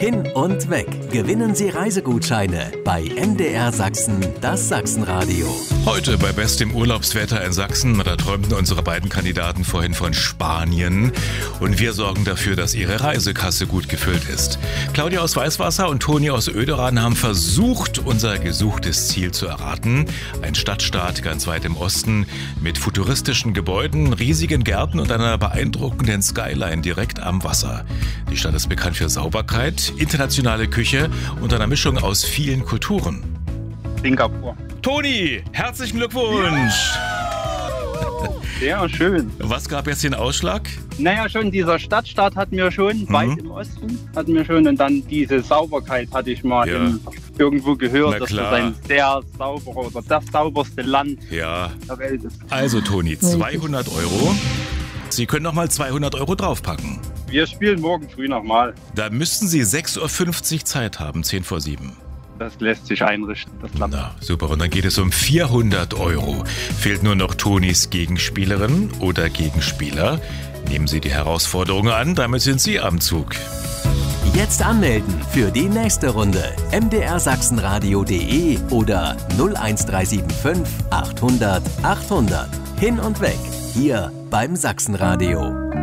Hin und weg. Gewinnen Sie Reisegutscheine bei MDR Sachsen, das Sachsenradio. Heute bei bestem Urlaubswetter in Sachsen, da träumten unsere beiden Kandidaten vorhin von Spanien. Und wir sorgen dafür, dass ihre Reisekasse gut gefüllt ist. Claudia aus Weißwasser und Toni aus Oederan haben versucht, unser gesuchtes Ziel zu erraten. Ein Stadtstaat ganz weit im Osten mit futuristischen Gebäuden, riesigen Gärten und einer beeindruckenden Skyline direkt am Wasser. Die Stadt ist bekannt für Sauberkeit, internationale Küche und einer Mischung aus vielen Kulturen. Singapur. Toni, herzlichen Glückwunsch! Sehr schön. Was gab jetzt den Ausschlag? Naja, schon dieser Stadtstaat hat mir schon, weit im Osten, hat mir schon, und dann diese Sauberkeit hatte ich mal irgendwo gehört, dass das ein sehr sauberer oder das sauberste Land der Welt ist. Also Toni, 200 Euro. Sie können nochmal 200 Euro draufpacken. Wir spielen morgen früh nochmal. Da müssten Sie 6.50 Uhr Zeit haben, 10 vor 7. Das lässt sich einrichten. Das klappt. Na, super. Und dann geht es um 400 Euro. Fehlt nur noch Tonis Gegenspielerin oder Gegenspieler. Nehmen Sie die Herausforderung an, damit sind Sie am Zug. Jetzt anmelden für die nächste Runde. mdrsachsenradio.de oder 01375 800 800. Hin und weg. Hier beim Sachsenradio.